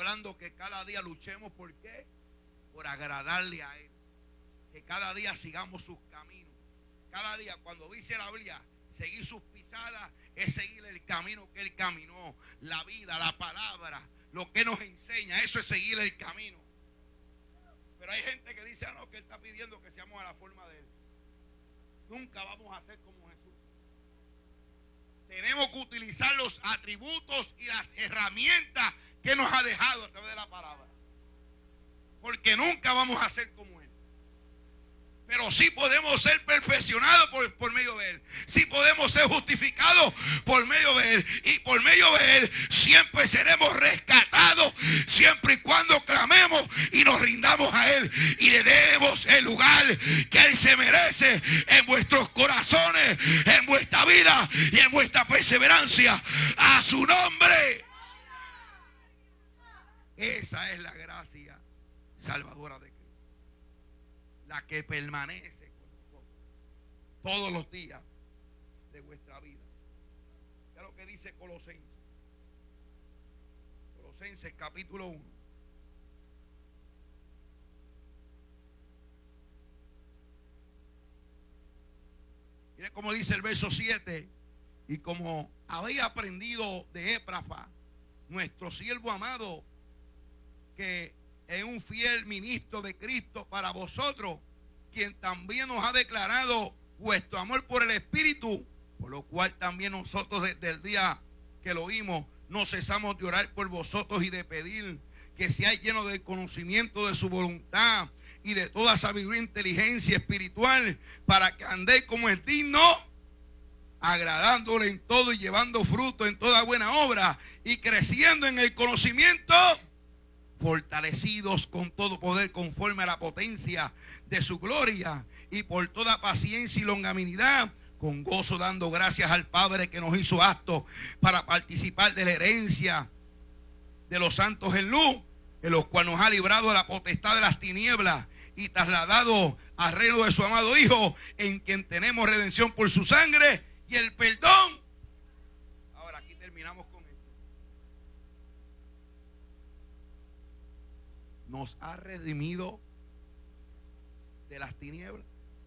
hablando que cada día luchemos. ¿Por qué? Por agradarle a Él. Que cada día sigamos sus caminos. Cada día, cuando dice la Biblia, seguir sus pisadas, es seguir el camino que Él caminó. La vida, la palabra, lo que nos enseña, eso es seguir el camino. Pero hay gente que dice, no, que Él está pidiendo que seamos a la forma de Él. Nunca vamos a ser como Jesús. Tenemos que utilizar los atributos y las herramientas que nos ha dejado a través de la palabra. Porque nunca vamos a ser como Él. Pero sí podemos ser perfeccionados por medio de Él. Sí podemos ser justificados por medio de Él. Y por medio de Él siempre seremos rescatados. Siempre y cuando clamemos y nos rindamos a Él. Y le demos el lugar que Él se merece en vuestros corazones, en vuestra vida y en vuestra perseverancia. A su nombre. Esa es la gracia salvadora de Cristo. La que permanece con nosotros todos los días de vuestra vida. ¿Qué es lo que dice Colosenses? Colosenses capítulo 1. Mire cómo dice el verso 7. Y como habéis aprendido de Éprafas, nuestro siervo amado, que es un fiel ministro de Cristo para vosotros, quien también nos ha declarado vuestro amor por el Espíritu, por lo cual también nosotros desde el día que lo oímos no cesamos de orar por vosotros y de pedir que seáis llenos del conocimiento de su voluntad y de toda sabiduría e inteligencia espiritual, para que andéis como es digno, agradándole en todo y llevando fruto en toda buena obra y creciendo en el conocimiento, fortalecidos con todo poder conforme a la potencia de su gloria, y por toda paciencia y longanimidad, con gozo dando gracias al Padre que nos hizo aptos para participar de la herencia de los santos en luz, en los cuales nos ha librado de la potestad de las tinieblas y trasladado al reino de su amado Hijo, en quien tenemos redención por su sangre y el perdón. Ahora aquí terminamos con esto. Nos ha redimido de las tinieblas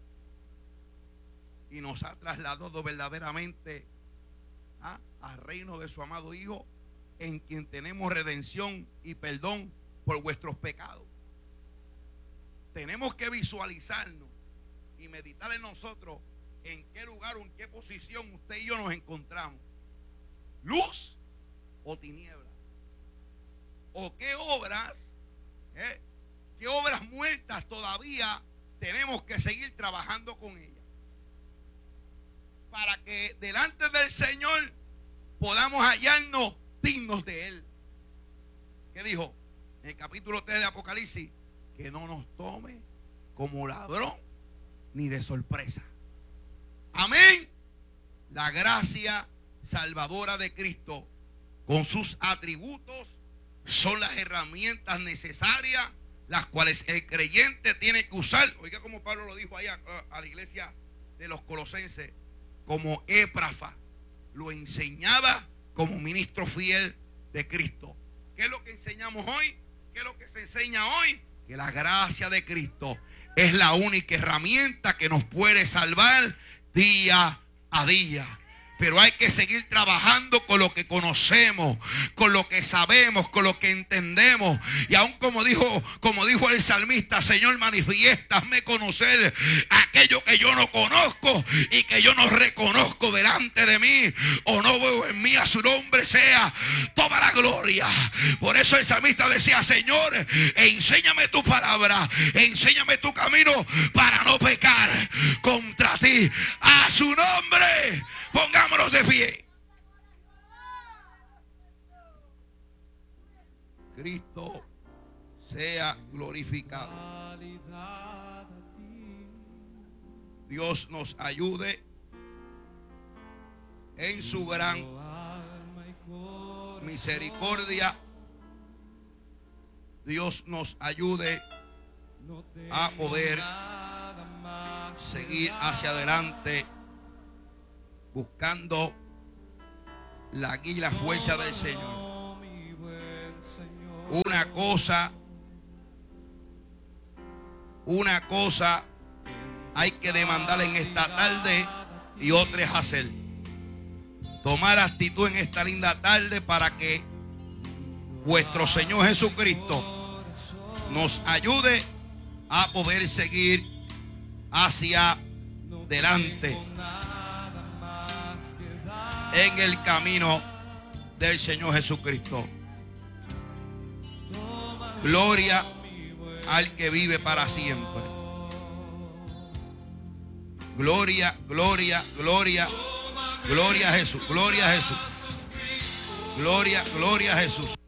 y nos ha trasladado verdaderamente al reino de su amado Hijo, en quien tenemos redención y perdón por vuestros pecados. Tenemos que visualizarnos y meditar en nosotros en qué lugar o en qué posición usted y yo nos encontramos. ¿Luz o tiniebla? ¿O qué obras muertas todavía tenemos que seguir trabajando con ellas? Para que delante del Señor podamos hallarnos dignos de Él. ¿Qué dijo? En el capítulo 3 de Apocalipsis, que no nos tome como ladrón ni de sorpresa. Amén. La gracia salvadora de Cristo, con sus atributos, son las herramientas necesarias, las cuales el creyente tiene que usar. Oiga como Pablo lo dijo ahí a la iglesia de los Colosenses, como Éprafas lo enseñaba como ministro fiel de Cristo. ¿Qué es lo que enseñamos hoy? ¿Qué es lo que se enseña hoy? Que la gracia de Cristo es la única herramienta que nos puede salvar día a día. Pero hay que seguir trabajando con lo que conocemos, con lo que sabemos, con lo que entendemos. Y aún como dijo el salmista, Señor, manifiéstame conocer aquello que yo no conozco y que yo no reconozco delante de mí, o no veo en mí. A su nombre sea toda la gloria. Por eso el salmista decía, Señor, enséñame tu palabra, enséñame tu camino para no pecar contra ti. A su nombre, pongámonos de pie. Cristo sea glorificado. Dios nos ayude en su gran misericordia. Dios nos ayude a poder seguir hacia adelante, buscando la guía y la fuerza del Señor. Una cosa hay que demandar en esta tarde y otra es hacer. Tomar actitud en esta linda tarde para que vuestro Señor Jesucristo nos ayude a poder seguir hacia adelante en el camino del Señor Jesucristo. Gloria al que vive para siempre. Gloria, gloria, gloria. Gloria a Jesús, gloria a Jesús. Gloria, gloria a Jesús.